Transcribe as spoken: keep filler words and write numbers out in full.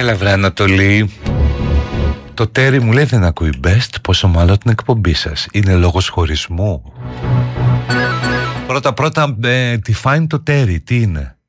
Έλα βρε Ανατολή. Το τέρι μου λέει δεν ακούει best, πόσο μάλλον την εκπομπή σας. Είναι λόγος χωρισμού. Πρώτα πρώτα ε, define το τέρι, τι είναι?